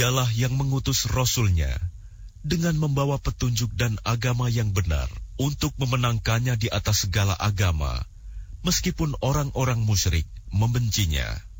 Dialah yang mengutus Rasul-Nya dengan membawa petunjuk dan agama yang benar untuk memenangkannya di atas segala agama, meskipun orang-orang musyrik membencinya.